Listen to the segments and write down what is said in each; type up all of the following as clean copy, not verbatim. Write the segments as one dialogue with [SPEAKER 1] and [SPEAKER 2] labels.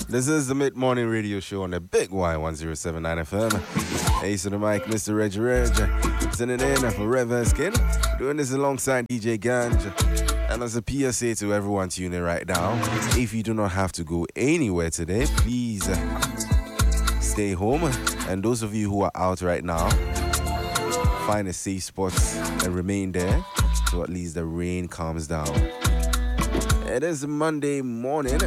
[SPEAKER 1] This is the mid-morning radio show on the Big Y1079 FM. Ace of the mic, Mr. Reg. Sending in for Reverend Skin. Doing this alongside DJ Ganj. And as a PSA to everyone tuning right now, if you do not have to go anywhere today, please stay home. And those of you who are out right now, find a safe spot and remain there so at least the rain calms down. It is Monday morning.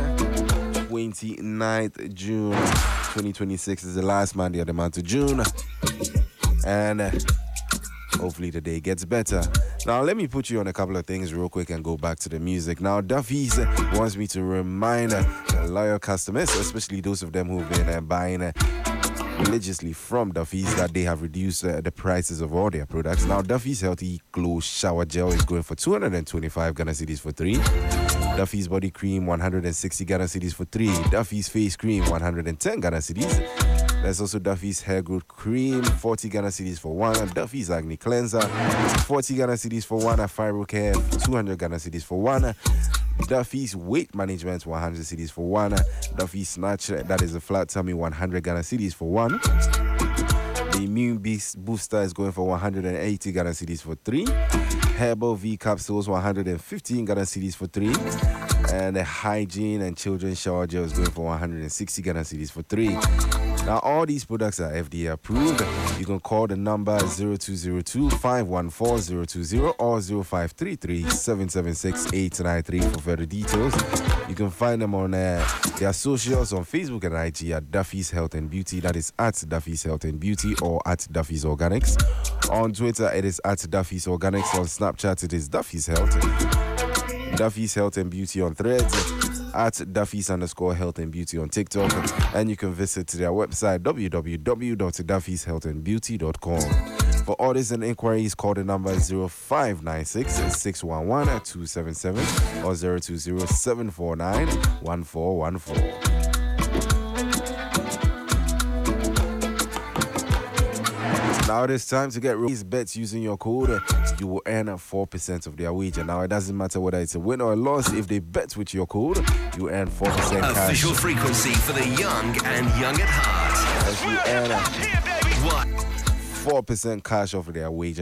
[SPEAKER 1] 29th June 2026 is the last Monday of the month of June, and hopefully the day gets better. Now let me put you on a couple of things real quick and go back to the music. Now Duffy's wants me to remind loyal customers, especially those of them who've been buying religiously from Duffy's, that they have reduced the prices of all their products. Now Duffy's Healthy Glow Shower Gel is going for 225 Ghana cedis for 3. Duffy's Body Cream 160 Ghana cedis for 3. Duffy's Face Cream 110 Ghana cedis. There's also Duffy's Hair Growth Cream 40 Ghana cedis for 1. Duffy's Acne Cleanser 40 Ghana cedis for 1. Fibro Care 200 Ghana cedis for 1. Duffy's Weight Management 100 cedis for 1. Duffy's Snatch, that is a flat tummy, 100 Ghana cedis for 1. The Immune Beast Booster is going for 180 Ghana cedis for 3. Herbal V Capsules 115 Ghana cedis for 3. And the Hygiene and Children's Shower Gel is going for 160 Ghana cedis for 3. Now, all these products are FDA approved. You can call the number 0202-514-020 or 0533-776-893 for further details. You can find them on their socials on Facebook and IG at Duffy's Health and Beauty. That is at Duffy's Health and Beauty or at Duffy's Organics. On Twitter, it is at Duffy's Organics. On Snapchat, it is Duffy's Health. Duffy's Health and Beauty on Threads, at Duffy's_Health and Beauty on TikTok, and you can visit their website www.duffy'shealthandbeauty.com. For orders and inquiries, call the number 0596-611-277 or 020-749-1414. Now it is time to get these bets using your code. You will earn 4% of their wager. Now it doesn't matter whether it's a win or a loss. If they bet with your code, you earn 4% cash.
[SPEAKER 2] Official frequency for the young and young at heart.
[SPEAKER 1] As you earn 4% cash off of their wager.